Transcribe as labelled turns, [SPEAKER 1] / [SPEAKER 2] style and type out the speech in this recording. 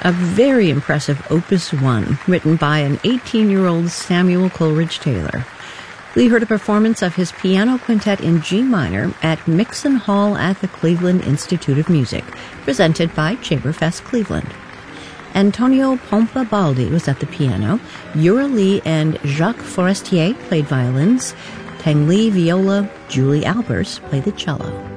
[SPEAKER 1] a very impressive Opus 1, written by an 18-year-old Samuel Coleridge Taylor. We heard a performance of his piano quintet in G minor at Mixon Hall at the Cleveland Institute of Music, presented by Chamberfest Cleveland. Antonio Pompa Baldi was at the piano, Yura Lee and Jacques Forestier played violins, Tang Li viola, Julie Albers played the cello.